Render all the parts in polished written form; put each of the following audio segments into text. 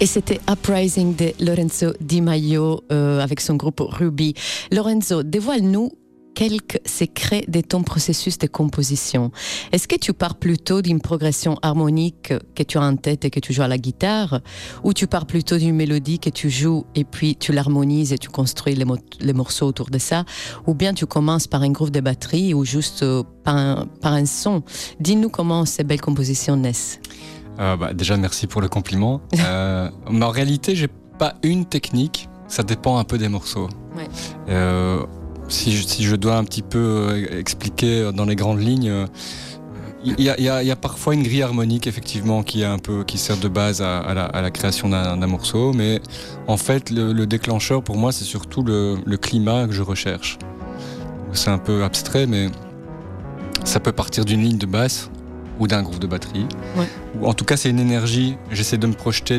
Et c'était Uprising de Lorenzo Di Maio avec son groupe Ruby. Lorenzo, dévoile-nous quelques secrets de ton processus de composition. Est-ce que tu pars plutôt d'une progression harmonique que tu as en tête et que tu joues à la guitare, ou tu pars plutôt d'une mélodie que tu joues et puis tu l'harmonises et tu construis les morceaux autour de ça, ou bien tu commences par un groove de batterie ou juste par un son? Dis-nous comment ces belles compositions naissent. Déjà, merci pour le compliment. Mais en réalité, j'ai pas une technique. Ça dépend un peu des morceaux. Ouais. Si je dois un petit peu expliquer dans les grandes lignes, il y a parfois une grille harmonique effectivement qui sert de base à la création d'un morceau. Mais en fait, le déclencheur pour moi, c'est surtout le climat que je recherche. C'est un peu abstrait, mais ça peut partir d'une ligne de basse ou d'un groove de batterie. Ouais. Ou en tout cas, c'est une énergie. J'essaie de me projeter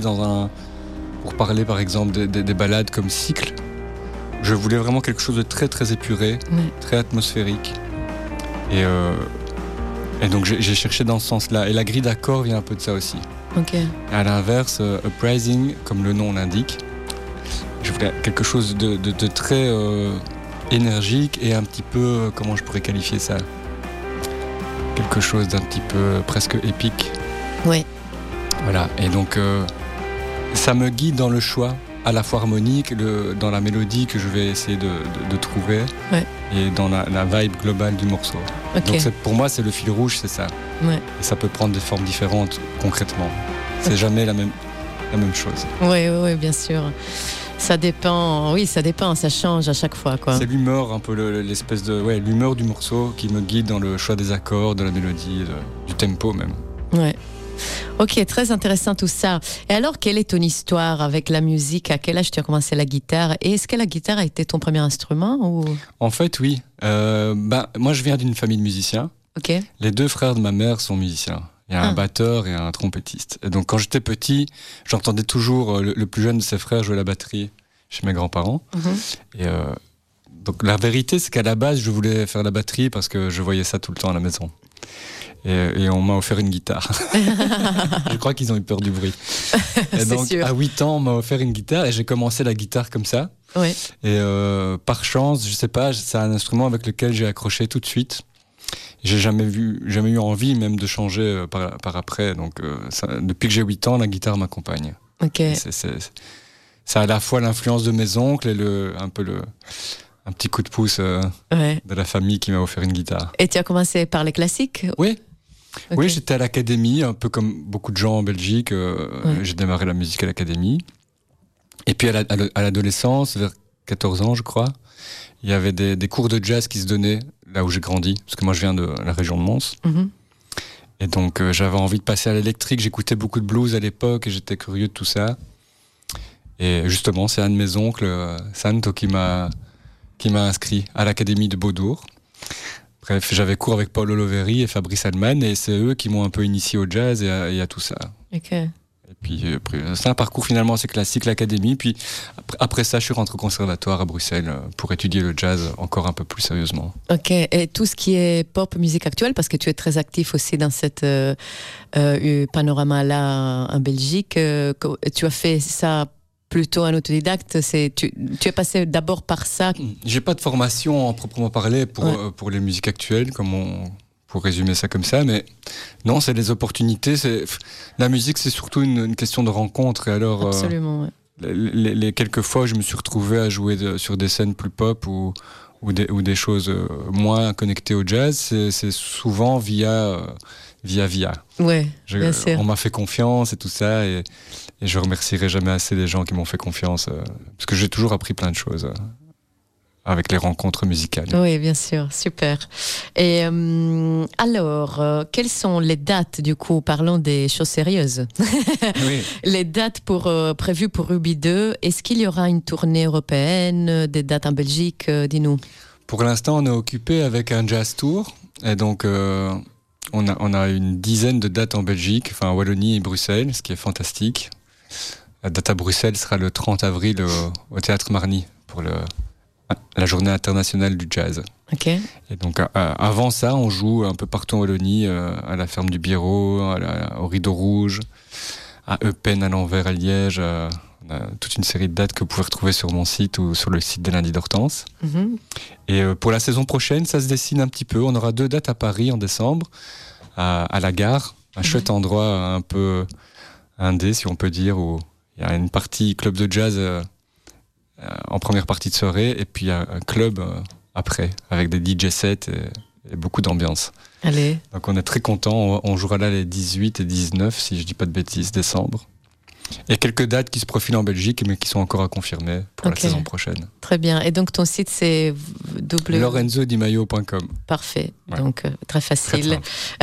pour parler par exemple des ballades comme Cycle. Je voulais vraiment quelque chose de très très épuré, très atmosphérique. Et donc j'ai cherché dans ce sens-là. Et la grille d'accords vient un peu de ça aussi. Ok. À l'inverse, Uprising, comme le nom l'indique, je voulais quelque chose de très énergique et un petit peu, comment je pourrais qualifier ça ? Quelque chose d'un petit peu presque épique. Oui. Voilà, et donc ça me guide dans le choix, à la fois harmonique, dans la mélodie que je vais essayer de trouver, et dans la vibe globale du morceau. Okay. Donc pour moi, c'est le fil rouge, c'est ça. Ouais. Et ça peut prendre des formes différentes, concrètement. C'est jamais la même chose. Oui, bien sûr. Ça dépend, ça change à chaque fois, quoi. C'est l'humeur, un peu l'humeur du morceau qui me guide dans le choix des accords, de la mélodie, du tempo même. Ouais. Ok, très intéressant tout ça. Et alors, quelle est ton histoire avec la musique? À quel âge tu as commencé la guitare? Et est-ce que la guitare a été ton premier instrument ou... En fait, oui. Moi, je viens d'une famille de musiciens. Ok. Les deux frères de ma mère sont musiciens. Il y a un batteur et un trompettiste. Et donc, quand j'étais petit, j'entendais toujours le plus jeune de ses frères jouer la batterie chez mes grands-parents. Mm-hmm. Et donc, la vérité, c'est qu'à la base, je voulais faire la batterie parce que je voyais ça tout le temps à la maison. Et on m'a offert une guitare. Je crois qu'ils ont eu peur du bruit. Et donc, sûr. À 8 ans, on m'a offert une guitare et j'ai commencé la guitare comme ça. Ouais. Et par chance, je sais pas, c'est un instrument avec lequel j'ai accroché tout de suite. J'ai jamais eu envie même de changer par après. Donc, depuis que j'ai 8 ans, la guitare m'accompagne. Ok. C'est à la fois l'influence de mes oncles et un petit coup de pouce de la famille qui m'a offert une guitare. Et tu as commencé par les classiques? Oui. Okay. Oui, j'étais à l'académie, un peu comme beaucoup de gens en Belgique. J'ai démarré la musique à l'académie. Et puis à l'adolescence, vers 14 ans, je crois, il y avait des cours de jazz qui se donnaient là où j'ai grandi, parce que moi je viens de la région de Mons. Mm-hmm. Et donc j'avais envie de passer à l'électrique. J'écoutais beaucoup de blues à l'époque et j'étais curieux de tout ça. Et justement, c'est un de mes oncles, Santo, qui m'a inscrit à l'académie de Beaudour. Bref, j'avais cours avec Paolo Loveri et Fabrice Alman, et c'est eux qui m'ont un peu initié au jazz et à tout ça. Ok. Et puis c'est un parcours finalement assez classique, l'académie. Puis après ça, je suis rentré au conservatoire à Bruxelles pour étudier le jazz encore un peu plus sérieusement. Ok. Et tout ce qui est pop, musique actuelle, parce que tu es très actif aussi dans cette panorama-là en Belgique, tu as fait ça plutôt un autodidacte, tu es passé d'abord par ça? J'ai pas de formation en proprement parler pour les musiques actuelles, pour résumer ça comme ça, mais non, c'est les opportunités. La musique, c'est surtout une question de rencontre. Et alors, absolument, les quelques fois où je me suis retrouvé à jouer sur des scènes plus pop ou des choses moins connectées au jazz, c'est souvent via. Ouais, bien sûr. On m'a fait confiance et tout ça, et je remercierai jamais assez les gens qui m'ont fait confiance, parce que j'ai toujours appris plein de choses avec les rencontres musicales. Oui, bien sûr, super. Et alors, quelles sont les dates, du coup, parlons des choses sérieuses. Oui. Les dates prévues pour Ruby 2, est-ce qu'il y aura une tournée européenne, des dates en Belgique, dis-nous. Pour l'instant, on est occupé avec un jazz tour, et donc on a une dizaine de dates en Belgique, enfin Wallonie et Bruxelles, ce qui est fantastique. La date à Bruxelles sera le 30 avril au Théâtre Marny pour la journée internationale du jazz. Ok. Et donc avant ça, on joue un peu partout en Wallonie, à la ferme du Biérot, au Rideau Rouge, à Eupen, à l'Anvers, à Liège. On a toute une série de dates que vous pouvez retrouver sur mon site ou sur le site des Lundis d'Hortense. Et pour la saison prochaine, ça se dessine un petit peu. On aura 2 dates à Paris en décembre, à la Gare, un chouette endroit un peu indé, si on peut dire, où il y a une partie club de jazz en première partie de soirée, et puis un club après, avec des DJ sets et beaucoup d'ambiance. Allez. Donc on est très contents. On jouera là les 18 et 19, si je dis pas de bêtises, décembre. Il y a quelques dates qui se profilent en Belgique, mais qui sont encore à confirmer pour la saison prochaine. Très bien. Et donc ton site, c'est lorenzodimaio.com. Parfait. Ouais. Donc très facile.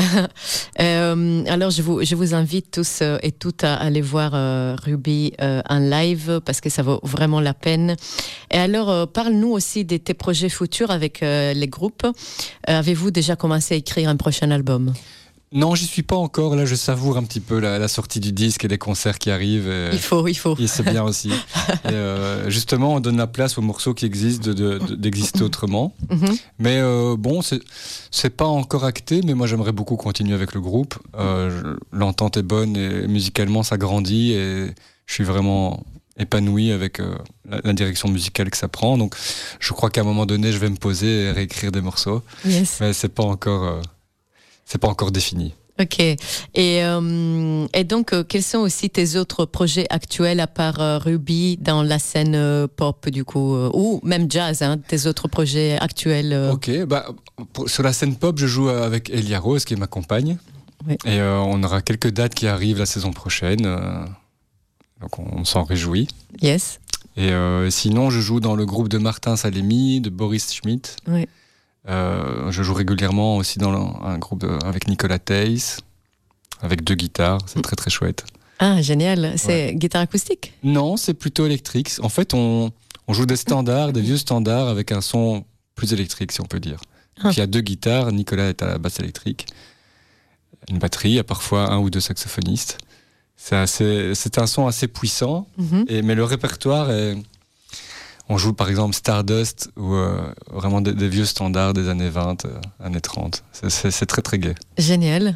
Alors je vous invite tous et toutes à aller voir Ruby en live, parce que ça vaut vraiment la peine. Et alors parle-nous aussi de tes projets futurs avec les groupes. Avez-vous déjà commencé à écrire un prochain album ? Non, j'y suis pas encore. Là, je savoure un petit peu la sortie du disque et les concerts qui arrivent. Il faut. Et c'est bien aussi. Et justement, on donne la place aux morceaux qui existent d'exister autrement. Mais bon, c'est pas encore acté, mais moi, j'aimerais beaucoup continuer avec le groupe. L'entente est bonne et musicalement, ça grandit. Et je suis vraiment épanoui avec la direction musicale que ça prend. Donc, je crois qu'à un moment donné, je vais me poser et réécrire des morceaux. Yes. Mais c'est pas encore défini. Ok. Et donc, quels sont aussi tes autres projets actuels à part Ruby dans la scène pop, du coup, ou même jazz, tes autres projets actuels Ok. Sur la scène pop, je joue avec Elia Rose, qui est ma compagne. Oui. Et on aura quelques dates qui arrivent la saison prochaine. Donc, on s'en réjouit. Yes. Et sinon, je joue dans le groupe de Martin Salemi, de Boris Schmidt. Oui. Je joue régulièrement aussi dans un groupe avec Nicolas Theis, avec 2 guitares, c'est très très chouette. Ah, génial. C'est guitare acoustique ? Non, c'est plutôt électrique. En fait, on joue des standards, des vieux standards avec un son plus électrique, si on peut dire. Donc, il y a 2 guitares, Nicolas est à la basse électrique, une batterie, il y a parfois 1 ou 2 saxophonistes. C'est un son assez puissant, mais le répertoire est... On joue par exemple Stardust ou vraiment des vieux standards des années 20, années 30. C'est très très gai. Génial.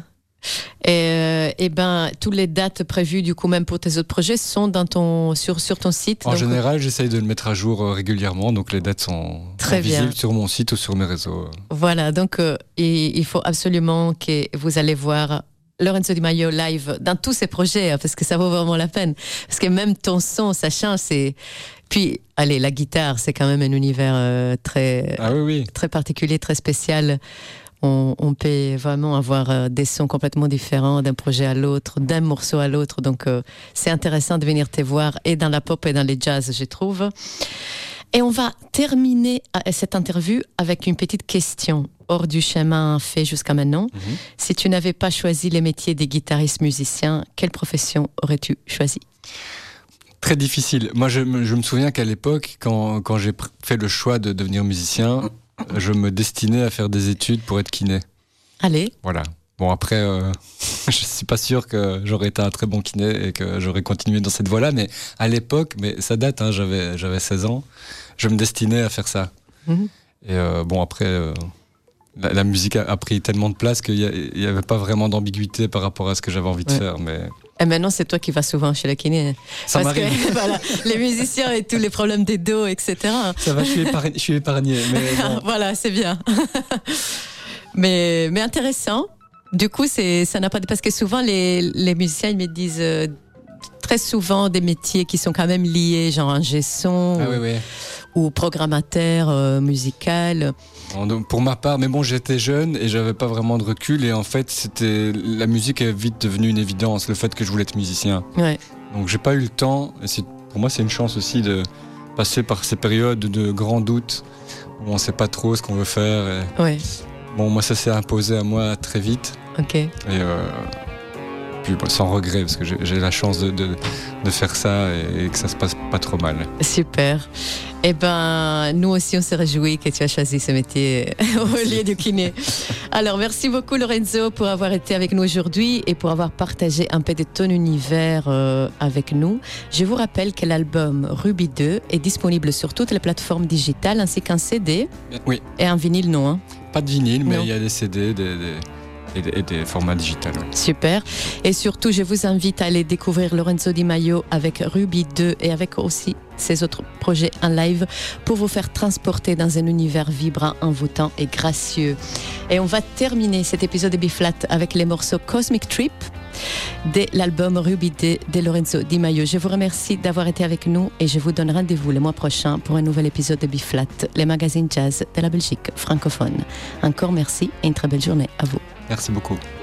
Et toutes les dates prévues du coup même pour tes autres projets sont sur ton site. En général, j'essaye de le mettre à jour régulièrement, donc les dates sont visibles sur mon site ou sur mes réseaux. Voilà, donc il faut absolument que vous allez voir Lorenzo Di Maio live dans tous ses projets, parce que ça vaut vraiment la peine. Parce que même ton son, ça change. Puis, allez, la guitare, c'est quand même un univers très particulier, très spécial. On peut vraiment avoir des sons complètement différents d'un projet à l'autre, d'un morceau à l'autre. Donc, c'est intéressant de venir te voir et dans la pop et dans les jazz, je trouve. Et on va terminer cette interview avec une petite question hors du chemin fait jusqu'à maintenant. Si tu n'avais pas choisi les métiers des guitaristes musiciens, quelle profession aurais-tu choisi ? Très difficile. Moi, je me souviens qu'à l'époque, quand j'ai fait le choix de devenir musicien, je me destinais à faire des études pour être kiné. Allez. Voilà. Bon, après, je suis pas sûr que j'aurais été un très bon kiné et que j'aurais continué dans cette voie-là, mais à l'époque, mais ça date, j'avais 16 ans, je me destinais à faire ça. Et bon, après, la musique a pris tellement de place qu'il n'y avait pas vraiment d'ambiguïté par rapport à ce que j'avais envie de faire, mais... Et maintenant, c'est toi qui vas souvent chez le kiné. Ça parce m'arrive. Que voilà, les musiciens et tous les problèmes des dos, etc. Ça va, je suis épargné. Mais bon. Voilà, c'est bien. mais intéressant. Du coup, ça n'a pas parce que souvent les musiciens ils me disent très souvent des métiers qui sont quand même liés, genre ingé son ou programmateur musical. Pour ma part, mais bon, j'étais jeune et j'avais pas vraiment de recul et en fait, la musique est vite devenue une évidence, le fait que je voulais être musicien. Ouais. Donc j'ai pas eu le temps. Et pour moi, c'est une chance aussi de passer par ces périodes de grands doutes où on sait pas trop ce qu'on veut faire. Et... Bon, moi, ça s'est imposé à moi très vite. Ok. Et puis sans regret parce que j'ai la chance de faire ça et que ça se passe pas trop mal. Super. Eh ben, nous aussi, on se réjouit que tu as choisi ce métier au lieu du kiné. Alors, merci beaucoup, Lorenzo, pour avoir été avec nous aujourd'hui et pour avoir partagé un peu de ton univers avec nous. Je vous rappelle que l'album Ruby 2 est disponible sur toutes les plateformes digitales ainsi qu'un CD. Oui. Et un vinyle, non ? Pas de vinyle, mais il y a des CD, et des formats digitaux. Ouais. Super. Et surtout, je vous invite à aller découvrir Lorenzo Di Maio avec Ruby 2 et avec aussi ses autres projets en live pour vous faire transporter dans un univers vibrant, envoûtant et gracieux. Et on va terminer cet épisode de B-Flat avec les morceaux Cosmic Trip de l'album Ruby 2 de Lorenzo Di Maio. Je vous remercie d'avoir été avec nous et je vous donne rendez-vous le mois prochain pour un nouvel épisode de B-Flat, les magazines jazz de la Belgique francophone. Encore merci et une très belle journée à vous. Merci beaucoup.